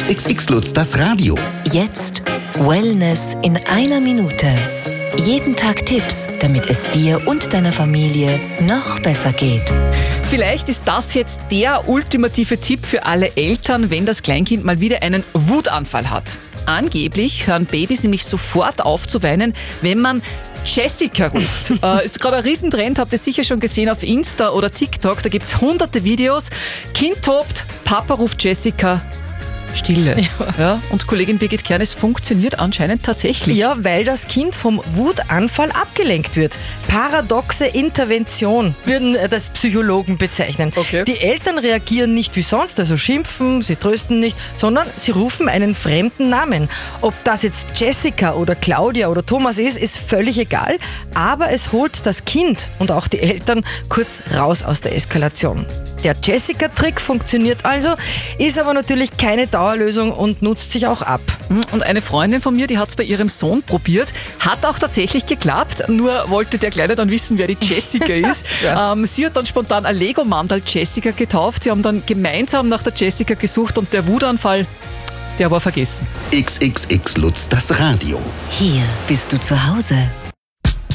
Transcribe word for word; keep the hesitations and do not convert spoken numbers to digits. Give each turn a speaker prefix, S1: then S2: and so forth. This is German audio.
S1: X X X Lutz, das Radio.
S2: Jetzt Wellness in einer Minute. Jeden Tag Tipps, damit es dir und deiner Familie noch besser geht.
S3: Vielleicht ist das jetzt der ultimative Tipp für alle Eltern, wenn das Kleinkind mal wieder einen Wutanfall hat. Angeblich hören Babys nämlich sofort auf zu weinen, wenn man Jessica ruft. äh, ist gerade ein Riesentrend, habt ihr sicher schon gesehen auf Insta oder TikTok. Da gibt es hunderte Videos. Kind tobt, Papa ruft Jessica. Stille. Ja. Ja, und Kollegin Birgit Kern, es funktioniert anscheinend tatsächlich.
S4: Ja, weil das Kind vom Wutanfall abgelenkt wird. Paradoxe Intervention würden das Psychologen bezeichnen.
S3: Okay.
S4: Die Eltern reagieren nicht wie sonst, also schimpfen, sie trösten nicht, sondern sie rufen einen fremden Namen. Ob das jetzt Jessica oder Claudia oder Thomas ist, ist völlig egal, aber es holt das Kind und auch die Eltern kurz raus aus der Eskalation. Der Jessica-Trick funktioniert also, ist aber natürlich keine Dauerlösung und nutzt sich auch ab.
S3: Und eine Freundin von mir, die hat es bei ihrem Sohn probiert, hat auch tatsächlich geklappt, nur wollte der Kleine dann wissen, wer die Jessica ist. Ja. Ähm, sie hat dann spontan ein Lego-Mandal Jessica getauft, sie haben dann gemeinsam nach der Jessica gesucht und der Wutanfall, der war vergessen.
S1: X X X Lutz, das Radio.
S2: Hier bist du zu Hause.